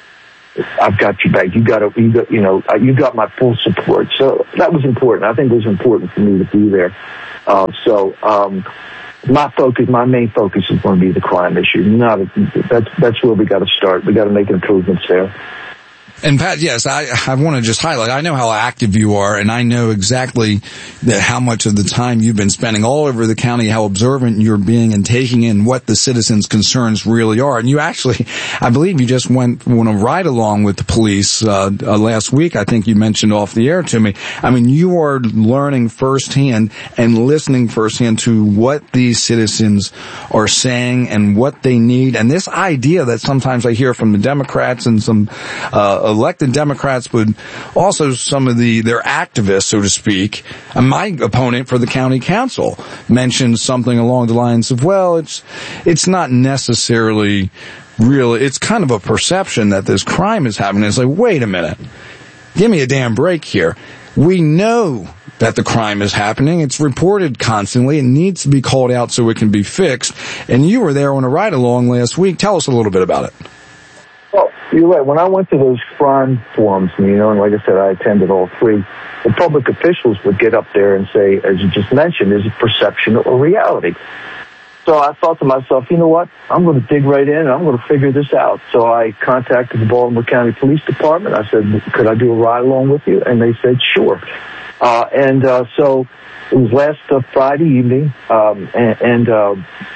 I've got you back. You got to, you, got, you know, you got my full support." So that was important. I think it was important for me to be there. Uh, so, um, my focus, my main focus is going to be the crime issue. Not, that's, that's where we got to start. We got to make improvements there. And Pat, yes, I, I want to just highlight, I know how active you are, and I know exactly that how much of the time you've been spending all over the county, how observant you're being and taking in what the citizens' concerns really are. And you actually, I believe you just went on a ride along with the police, uh, uh, last week. I think you mentioned off the air to me. I mean, you are learning firsthand and listening firsthand to what these citizens are saying and what they need. And this idea that sometimes I hear from the Democrats and some, uh, elected Democrats, but also some of the their activists, so to speak. And my opponent for the county council mentioned something along the lines of, well, it's it's not necessarily real. It's kind of a perception that this crime is happening. It's like, wait a minute, give me a damn break here. We know that the crime is happening. It's reported constantly. It needs to be called out so it can be fixed. And you were there on a ride along last week. Tell us a little bit about it. Well, you're right. When I went to those crime forums, you know, and like I said, I attended all three, the public officials would get up there and say, as you just mentioned, is it perception or reality? So I thought to myself, you know what? I'm going to dig right in and I'm going to figure this out. So I contacted the Baltimore County Police Department. I said, could I do a ride along with you? And they said, sure. Uh, and uh, so it was last uh, Friday evening, um, and, and uh,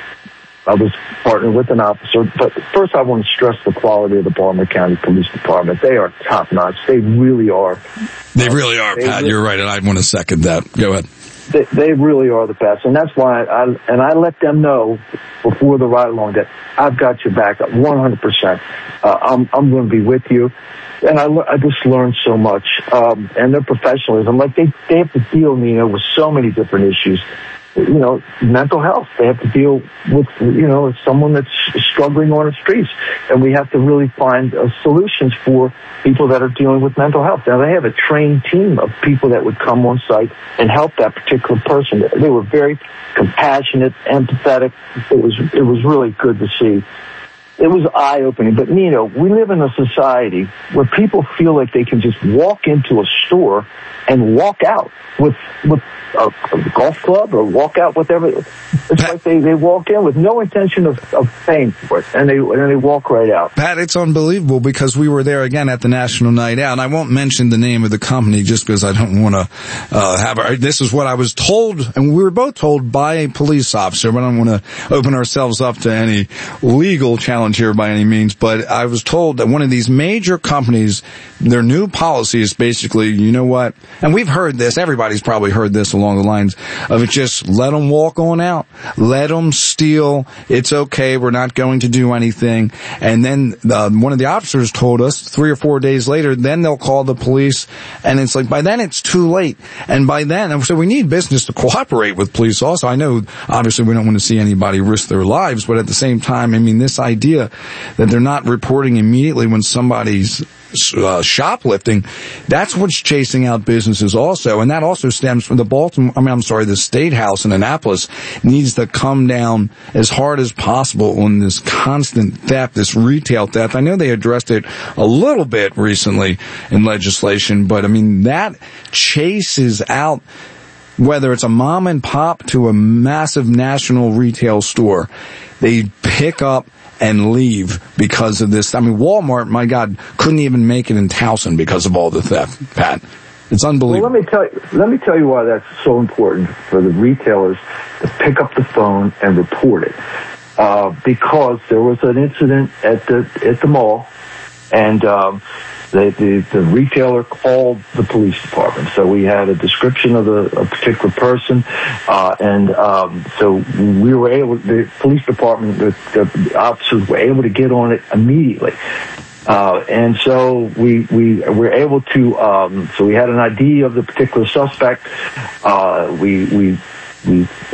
I was partnered with an officer. But first I want to stress the quality of the Baltimore County Police Department. They are top-notch. They really are. They really are, they Pat. Really, you're right, and I want to second that. Go ahead. They, they really are the best, and that's why I and I let them know before the ride along that I've got your back one hundred percent. Uh, I'm I'm going to be with you, and I I just learned so much. Um, and their professionalism, like they they have to deal, you know, with so many different issues. You know, mental health. They have to deal with, you know, someone that's struggling on the streets. And we have to really find uh, solutions for people that are dealing with mental health. Now, they have a trained team of people that would come on site and help that particular person. They were very compassionate, empathetic. It was, it was really good to see. It was eye-opening. But, you know, we live in a society where people feel like they can just walk into a store and walk out with with a, a golf club or walk out with everything. It's Pat, like they, they walk in with no intention of, of paying for it, and they and they walk right out. Pat, it's unbelievable because we were there again at the National Night Out, and I won't mention the name of the company just because I don't want to uh, have a, this is what I was told, and we were both told by a police officer, but I don't want to open ourselves up to any legal challenge here by any means, but I was told that one of these major companies, their new policy is basically, you know what, and we've heard this, everybody's probably heard this along the lines of it, just let them walk on out, let them steal, it's okay, we're not going to do anything. And then uh, one of the officers told us three or four days later, then they'll call the police, and it's like by then it's too late. And by then, so we need business to cooperate with police also. I know obviously we don't want to see anybody risk their lives, but at the same time, I mean, this idea that they're not reporting immediately when somebody's uh, shoplifting, that's what's chasing out businesses also. And that also stems from the Baltimore, I mean, I'm sorry, the State House in Annapolis needs to come down as hard as possible on this constant theft, this retail theft. I know they addressed it a little bit recently in legislation, but I mean, that chases out whether it's a mom and pop to a massive national retail store. They pick up and leave because of this. I mean, Walmart, my God, couldn't even make it in Towson because of all the theft, Pat. It's unbelievable. Well, let me tell you, let me tell you why that's so important for the retailers to pick up the phone and report it. Uh, because there was an incident at the, at the mall, and, um, The, the, the retailer called the police department. So we had a description of the, a particular person, uh, and um, so we were able, the police department, the, the officers were able to get on it immediately. Uh, and so we, we were able to, um, so we had an I D of the particular suspect. Uh, we, we, we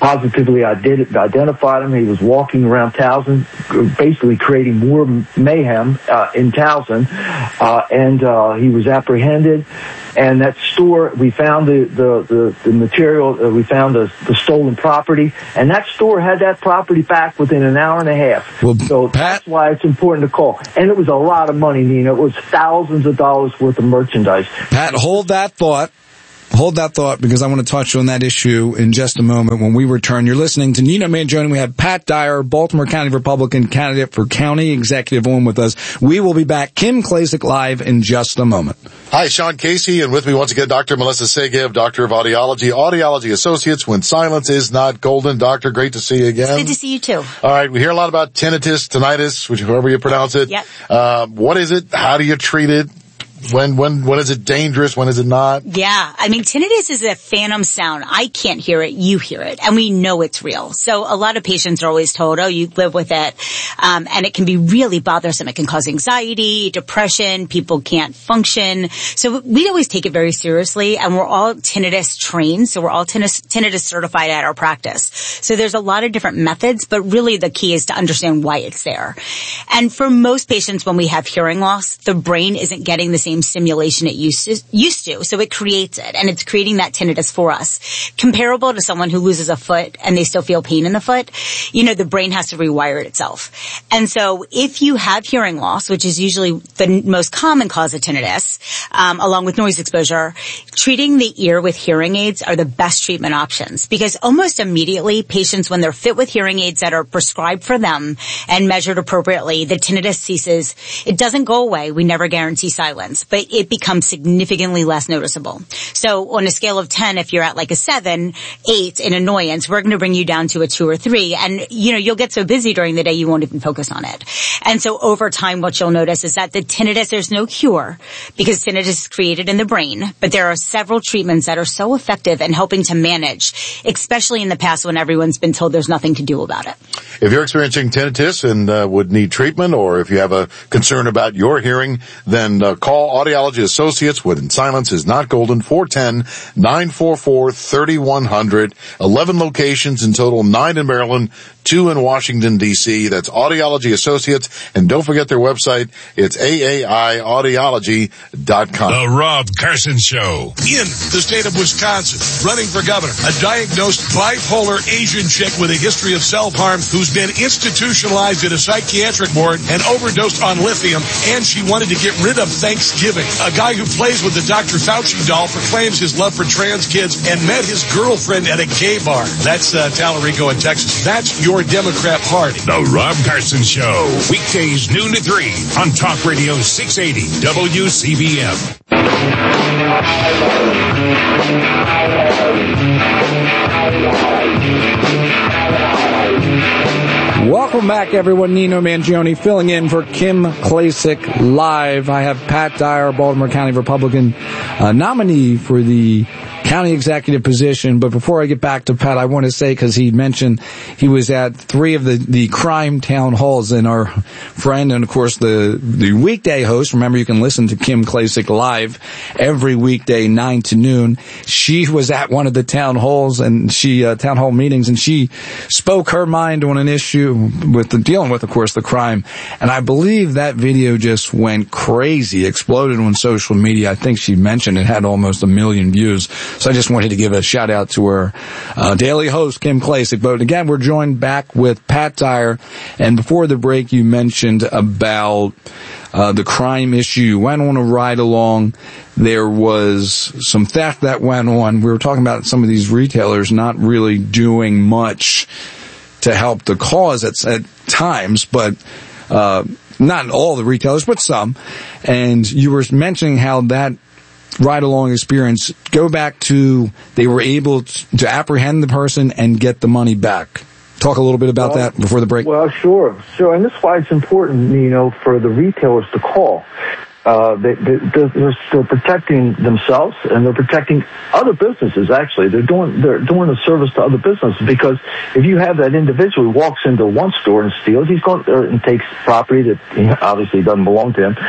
positively ident- identified him. He was walking around Towson, basically creating more mayhem uh, in Towson, uh, and uh, he was apprehended. And that store, we found the the the, the material, uh, we found the, the stolen property, and that store had that property back within an hour and a half. Well, so Pat, that's why it's important to call. And it was a lot of money, Nino. It was thousands of dollars worth of merchandise. Pat, hold that thought. Hold that thought, because I want to touch on that issue in just a moment when we return. You're listening to Nino Mangione. We have Pat Dyer, Baltimore County Republican candidate for county executive, on with us. We will be back. Kim Klacik live in just a moment. Hi, Sean Casey, and with me once again, Doctor Melissa Segev, Doctor of Audiology, Audiology Associates, When Silence Is Not Golden. Doctor, great to see you again. It's good to see you too. All right, we hear a lot about tinnitus, tinnitus, which however you pronounce it. Yep. Uh, what is it? How do you treat it? When, when, when is it dangerous? When is it not? Yeah. I mean, tinnitus is a phantom sound. I can't hear it. You hear it. And we know it's real. So a lot of patients are always told, oh, you live with it. Um, and it can be really bothersome. It can cause anxiety, depression. People can't function. So we always take it very seriously. And we're all tinnitus trained. So we're all tinnitus, tinnitus certified at our practice. So there's a lot of different methods, but really the key is to understand why it's there. And for most patients, when we have hearing loss, the brain isn't getting the same stimulation it used to, used to. So it creates it, and it's creating that tinnitus for us. Comparable to someone who loses a foot and they still feel pain in the foot, you know, the brain has to rewire it itself. And so if you have hearing loss, which is usually the most common cause of tinnitus, um, along with noise exposure, treating the ear with hearing aids are the best treatment options, because almost immediately patients, when they're fit with hearing aids that are prescribed for them and measured appropriately, the tinnitus ceases. It doesn't go away. We never guarantee silence, but it becomes significantly less noticeable. So on a scale of ten, if you're at like a seven, eight in annoyance, we're going to bring you down to a two or three. And, you know, you'll get so busy during the day you won't even focus on it. And so over time, what you'll notice is that the tinnitus, there's no cure, because tinnitus is created in the brain, but there are several treatments that are so effective in helping to manage, especially in the past when everyone's been told there's nothing to do about it. If you're experiencing tinnitus and uh, would need treatment, or if you have a concern about your hearing, then uh, call Audiology Associates When Silence Is Not Golden, four one zero, nine four four, three one zero zero. eleven locations in total, nine in Maryland, two in Washington, D C That's Audiology Associates. And don't forget their website. It's A A I audiology dot com. The Rob Carson Show. In the state of Wisconsin, running for governor, a diagnosed bipolar Asian chick with a history of self-harm who's been institutionalized in a psychiatric ward and overdosed on lithium, and she wanted to get rid of Thanksgiving. A guy who plays with the Doctor Fauci doll proclaims his love for trans kids and met his girlfriend at a gay bar. That's uh, Talarico in Texas. That's your Democrat Party. The Rob Carson Show. Weekdays noon to three on Talk Radio six eighty W C B M. Welcome back, everyone. Nino Mangione filling in for Kim Klacik live. I have Pat Dyer, Baltimore County Republican, uh, nominee for the county executive position. But before I get back to Pat, I want to say, because he mentioned he was at three of the, the crime town halls, and our friend and, of course, the, the weekday host, remember you can listen to Kim Klacik live every weekday, nine to noon. She was at one of the town halls and she, uh, town hall meetings, and she spoke her mind on an issue with the, dealing with, of course, the crime. And I believe that video just went crazy, exploded on social media. I think she mentioned it had almost a million views. So I just wanted to give a shout out to her uh, daily host, Kim Klacik. But again, we're joined back with Pat Dyer. And before the break, you mentioned about uh, the crime issue. You went on a ride along. There was some theft that went on. We were talking about some of these retailers not really doing much to help the cause at, at times, but uh, not all the retailers, but some. And you were mentioning how that ride-along experience, go back to they were able to apprehend the person and get the money back. Talk a little bit about well, that before the break. Well, sure. Sure, and that's why it's important, you know, for the retailers to call. Uh, they, they, they're still protecting themselves, and they're protecting other businesses. Actually, they're doing they're doing a service to other businesses, because if you have that individual who walks into one store and steals, he's going or, and takes property that obviously doesn't belong to him.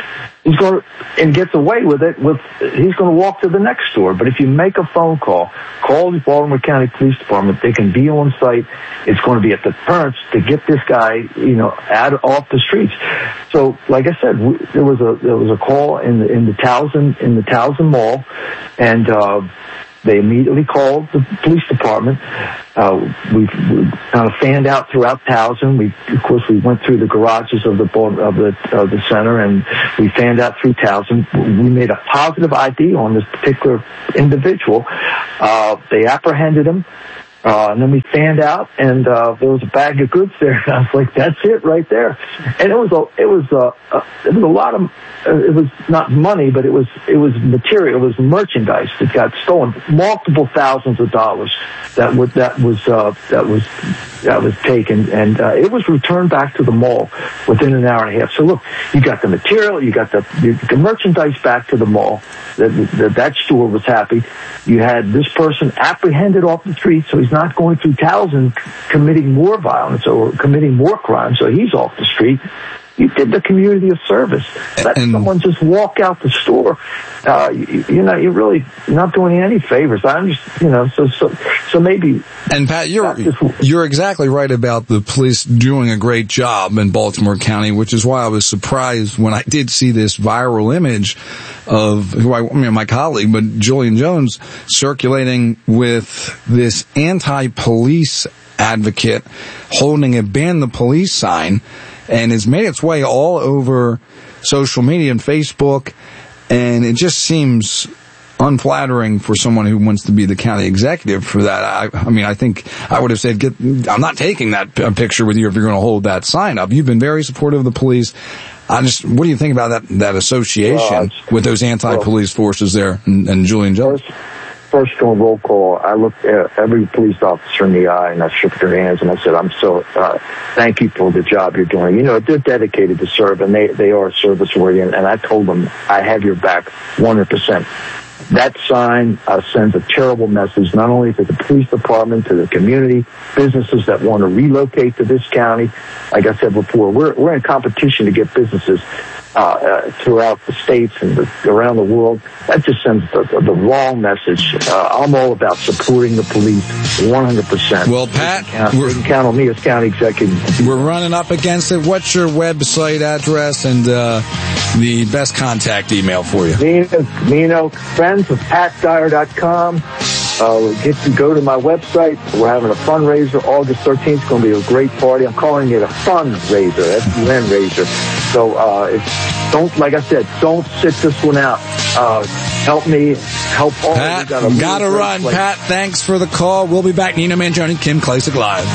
he's going to, and gets away with it, with, he's going to walk to the next store. But if you make a phone call, call the Baltimore County Police Department, they can be on site. It's going to be a deterrence to get this guy, you know, out off the streets. So, like I said, we, there was a, there was a call in the, in the Towson, in the Towson Mall, and, uh, they immediately called the police department. Uh, we, we kind of fanned out throughout Towson. We, of course, we went through the garages of the of the of the center, and we fanned out through Towson. We made a positive I D on this particular individual. Uh, they apprehended him. Uh, and then we fanned out, and uh, there was a bag of goods there. And I was like, "That's it, right there." And it was a, it was a, a it was a lot of, uh, it was not money, but it was it was material, it was merchandise that got stolen, multiple thousands of dollars. That was that was uh, that was that was taken, and uh, it was returned back to the mall within an hour and a half. So look, you got the material, you got the the merchandise back to the mall. That that, that store was happy. You had this person apprehended off the street, so he's not going through Towson committing more violence or committing more crime, so he's off the street. You did the community a service. Let and, someone just walk out the store. Uh, you, you know, you're really not doing any favors. I'm just, you know, so so so maybe. And Pat, you're you're exactly right about the police doing a great job in Baltimore County, which is why I was surprised when I did see this viral image of who I, I mean, my colleague, but Julian Jones circulating with this anti-police advocate holding a "ban the police" sign. And it's made its way all over social media and Facebook, and it just seems unflattering for someone who wants to be the county executive for that. I, I mean, I think I would have said, get, I'm not taking that p- picture with you if you're going to hold that sign up. You've been very supportive of the police. I just, what do you think about that, that association uh, with those anti-police forces there and, and Julian Jones? First on roll call, I looked at every police officer in the eye and I shook their hands and I said, I'm so, uh, thank you for the job you're doing. You know, they're dedicated to serve and they, they are service oriented. And I told them, I have your back one hundred percent. That sign uh, sends a terrible message, not only to the police department, to the community, businesses that want to relocate to this county. Like I said before, we're, we're in competition to get businesses Uh, uh, throughout the states and the, around the world. That just sends the, the, the wrong message. Uh, I'm all about supporting the police one hundred percent. Well, Pat, you can count, you can count on me as county executive. We're running up against it. What's your website address and uh, the best contact email for you? Nino, Nino friends of Pat Dyer dot com. Uh, get to go to my website. We're having a fundraiser August thirteenth. It's going to be a great party. I'm calling it a fundraiser, F U N raiser. So, uh, it's, don't, like I said, don't sit this one out. Uh, help me, help all. Pat, got gotta run. Place. Pat, thanks for the call. We'll be back. Nino Mangione, Kim Klacik Live.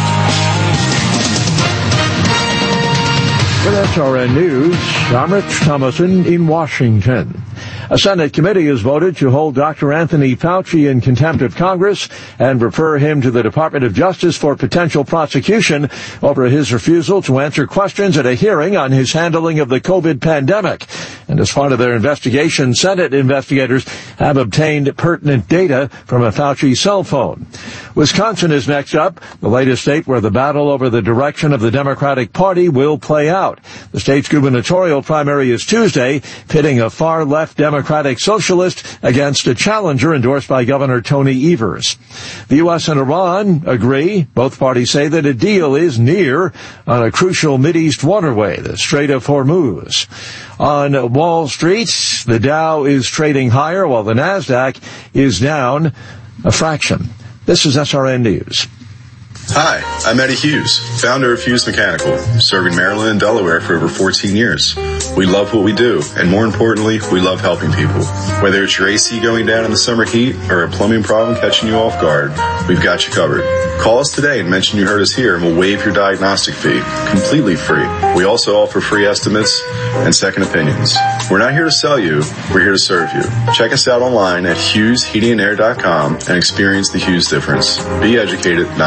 With S R N News, I'm Rich Thomason in Washington. A Senate committee has voted to hold Doctor Anthony Fauci in contempt of Congress and refer him to the Department of Justice for potential prosecution over his refusal to answer questions at a hearing on his handling of the COVID pandemic. And as part of their investigation, Senate investigators have obtained pertinent data from a Fauci cell phone. Wisconsin is next up, the latest state where the battle over the direction of the Democratic Party will play out. The state's gubernatorial primary is Tuesday, pitting a far-left Democratic socialist against a challenger endorsed by Governor Tony Evers. The U S and Iran agree. Both parties say that a deal is near on a crucial Mideast waterway, the Strait of Hormuz. On Wall Street, the Dow is trading higher while the Nasdaq is down a fraction. This is S R N News. Hi, I'm Eddie Hughes, founder of Hughes Mechanical, serving Maryland and Delaware for over fourteen years. We love what we do, and more importantly, we love helping people. Whether it's your A C going down in the summer heat or a plumbing problem catching you off guard, we've got you covered. Call us today and mention you heard us here, and we'll waive your diagnostic fee, completely free. We also offer free estimates and second opinions. We're not here to sell you, we're here to serve you. Check us out online at hughes heating and air dot com and experience the Hughes difference. Be educated, not sold.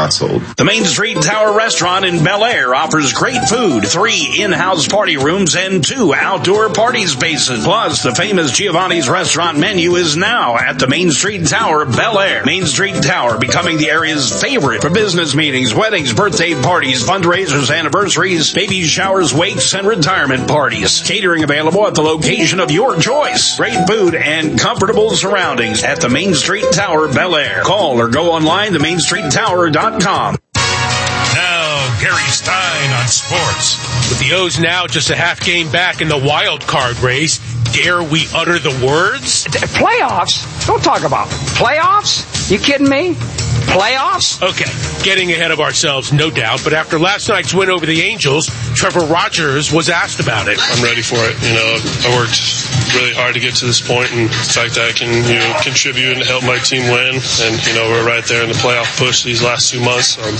The Main Street Tower Restaurant in Bel Air offers great food, three in-house party rooms, and two outdoor party spaces. Plus, the famous Giovanni's restaurant menu is now at the Main Street Tower, Bel Air. Main Street Tower becoming the area's favorite for business meetings, weddings, birthday parties, fundraisers, anniversaries, baby showers, wakes, and retirement parties. Catering available at the location of your choice. Great food and comfortable surroundings at the Main Street Tower, Bel Air. Call or go online to main street tower dot com. Now, Gary Stein on sports. With the O's now just a half game back in the wild card race, dare we utter the words? Playoffs? Don't talk about playoffs. You kidding me? Playoffs? Okay, getting ahead of ourselves, no doubt. But after last night's win over the Angels, Trevor Rogers was asked about it. I'm ready for it. You know, I worked really hard to get to this point, and the fact that I can, you know, contribute and help my team win, and you know, we're right there in the playoff push these last two months. So I'm